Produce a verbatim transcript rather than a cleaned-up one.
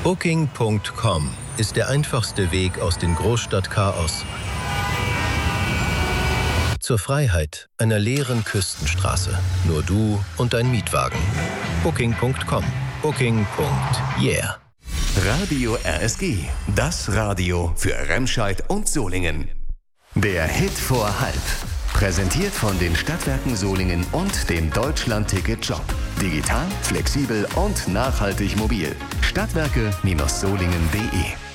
Booking Punkt com ist der einfachste Weg aus dem Großstadtchaos zur Freiheit einer leeren Küstenstraße. Nur du und dein Mietwagen. Booking Punkt com. Booking. Yeah. Radio R S G, das Radio für Remscheid und Solingen. Der Hit vor halb. Präsentiert von den Stadtwerken Solingen und dem Deutschland-Ticket-Job. Digital, flexibel und nachhaltig mobil. Stadtwerke Solingen punkt de